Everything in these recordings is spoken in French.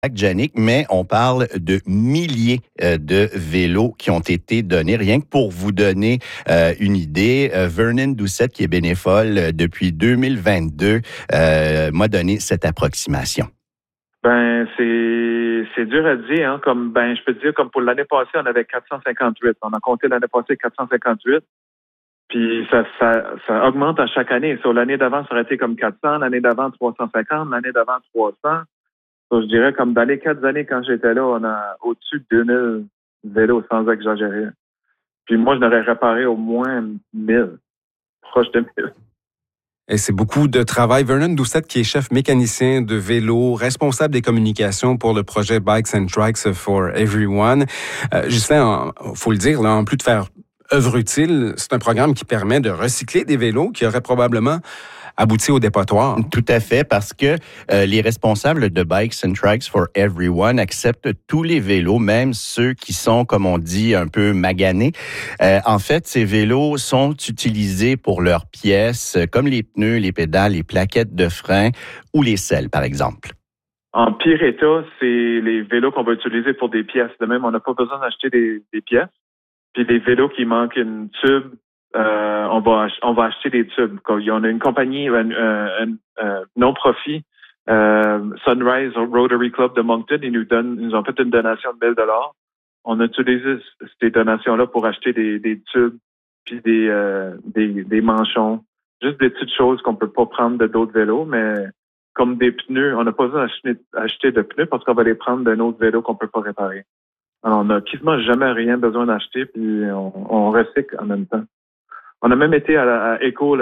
Jannick, mais on parle de milliers de vélos qui ont été donnés. Rien que pour vous donner une idée, Vernon Doucette, qui est bénévole depuis 2022, m'a donné cette approximation. Ben, c'est dur à dire, hein. Je peux te dire, comme pour l'année passée, on avait 458. On a compté l'année passée 458. Puis ça augmente à chaque année. Sur l'année d'avant, ça aurait été comme 400, l'année d'avant 350, l'année d'avant 300. Je dirais comme dans les 4 années quand j'étais là, on a au-dessus de 2000 vélos sans exagérer. Puis moi, je n'aurais réparé au moins 1000, proche de 1000. Et c'est beaucoup de travail. Vernon Doucette, qui est chef mécanicien de vélo, responsable des communications pour le projet Bikes and Trikes for Everyone. Justin, faut le dire, là, en plus de faire œuvre utile, c'est un programme qui permet de recycler des vélos qui auraient probablement abouti au dépotoir. Tout à fait, parce que les responsables de Bikes and Trikes for Everyone acceptent tous les vélos, même ceux qui sont, comme on dit, un peu maganés. En fait, ces vélos sont utilisés pour leurs pièces, comme les pneus, les pédales, les plaquettes de frein ou les selles, par exemple. En pire état, c'est les vélos qu'on va utiliser pour des pièces. De même, on n'a pas besoin d'acheter des pièces. Puis les vélos qui manquent une tube, on va acheter des tubes. Il y en a une compagnie non-profit, Sunrise Rotary Club de Moncton, ils nous ont fait une donation de $1000. On a utilisé ces donations-là pour acheter des tubes puis des manchons. Juste des petites choses qu'on peut pas prendre de d'autres vélos, mais comme des pneus, on n'a pas besoin d'acheter de pneus parce qu'on va les prendre d'un autre vélo qu'on peut pas réparer. Alors, on n'a quasiment jamais rien besoin d'acheter, puis on recycle en même temps. On a même été à Eco,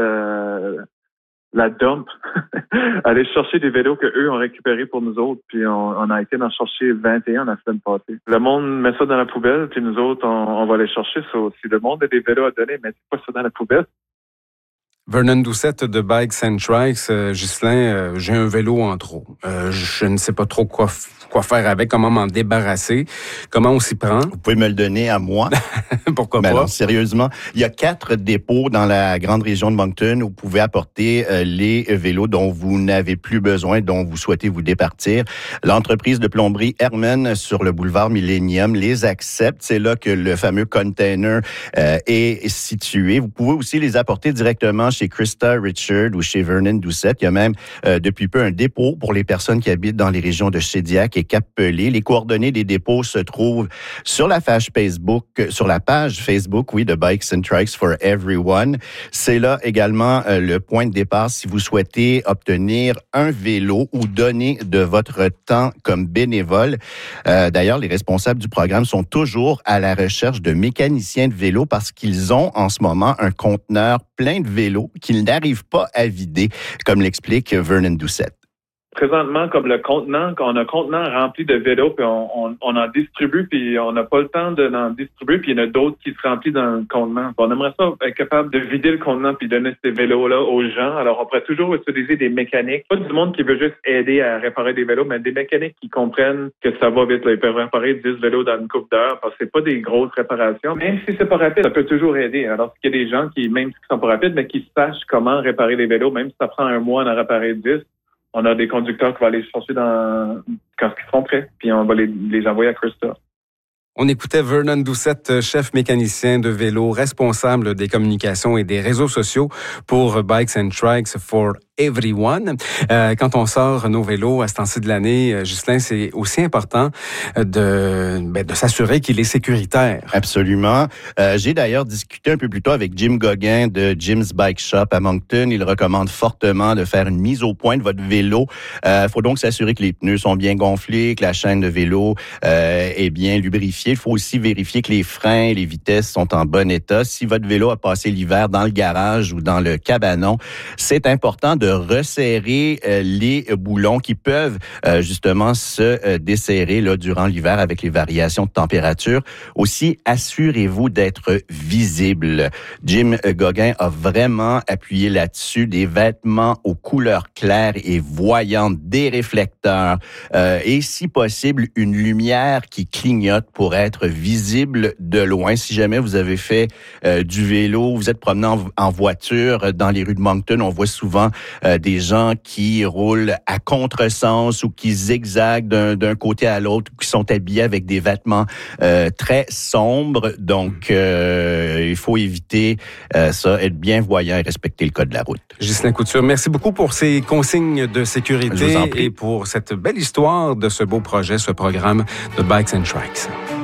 la dump, aller chercher des vélos qu'eux ont récupérés pour nous autres, puis on a été en chercher 21 la semaine passée. Le monde met ça dans la poubelle, puis nous autres, on va les chercher. Si le monde a des vélos à donner, mettez pas ça dans la poubelle. Vernon Doucette de Bikes and Trikes, Ghislain, j'ai un vélo en trop. Je ne sais pas trop quoi faire avec, comment m'en débarrasser, comment on s'y prend. Vous pouvez me le donner à moi. Pourquoi pas? Non, sérieusement, il y a 4 dépôts dans la grande région de Moncton où vous pouvez apporter les vélos dont vous n'avez plus besoin, dont vous souhaitez vous départir. L'entreprise de plomberie Herman sur le boulevard Millennium les accepte. C'est là que le fameux container est situé. Vous pouvez aussi les apporter directement chez Krista Richard ou chez Vernon Doucette. Il y a même depuis peu un dépôt pour les personnes qui habitent dans les régions de Shediac et Cap-Pelé. Les coordonnées des dépôts se trouvent sur la page Facebook, de Bikes and Trikes for Everyone. C'est là également le point de départ si vous souhaitez obtenir un vélo ou donner de votre temps comme bénévole. D'ailleurs, les responsables du programme sont toujours à la recherche de mécaniciens de vélo parce qu'ils ont en ce moment un conteneur plein de vélos qu'ils n'arrivent pas à vider, comme l'explique Vernon Doucette. Présentement, comme le contenant, on a un contenant rempli de vélos, puis on en distribue, puis on n'a pas le temps d'en distribuer, puis il y en a d'autres qui se remplissent dans le contenant. On aimerait ça être capable de vider le contenant puis donner ces vélos-là aux gens. Alors, on pourrait toujours utiliser des mécaniques. Pas du monde qui veut juste aider à réparer des vélos, mais des mécaniques qui comprennent que ça va vite. Là. Ils peuvent réparer 10 vélos dans une couple d'heures parce que c'est pas des grosses réparations. Même si c'est pas rapide, ça peut toujours aider. Alors, il y a des gens qui, même si ils sont pas rapides, mais qui sachent comment réparer les vélos, même si ça prend un mois d'en réparer 10, on a des conducteurs qui vont aller chercher quand ils seront prêts, puis on va les envoyer à Krista. On écoutait Vernon Doucette, chef mécanicien de vélo, responsable des communications et des réseaux sociaux pour Bikes and Trikes for Everyone. Quand on sort nos vélos à ce temps-ci de l'année, Ghislain, c'est aussi important de s'assurer qu'il est sécuritaire. Absolument. J'ai d'ailleurs discuté un peu plus tôt avec Jim Gauguin de Jim's Bike Shop à Moncton. Il recommande fortement de faire une mise au point de votre vélo. Faut donc s'assurer que les pneus sont bien gonflés, que la chaîne de vélo est bien lubrifiée. Il faut aussi vérifier que les freins et les vitesses sont en bon état. Si votre vélo a passé l'hiver dans le garage ou dans le cabanon, c'est important de resserrer les boulons qui peuvent justement se desserrer là, durant l'hiver avec les variations de température. Aussi, assurez-vous d'être visible. Jim Gauguin a vraiment appuyé là-dessus. Des vêtements aux couleurs claires et voyantes, des réflecteurs et si possible, une lumière qui clignote pour être visible de loin. Si jamais vous avez fait du vélo, vous êtes promené en voiture dans les rues de Moncton, on voit souvent des gens qui roulent à contresens ou qui zigzaguent d'un côté à l'autre, qui sont habillés avec des vêtements très sombres. Donc, il faut éviter ça, être bien voyant et respecter le code de la route. Ghislain Couture, merci beaucoup pour ces consignes de sécurité et pour cette belle histoire de ce beau projet, ce programme de Bikes and Trikes.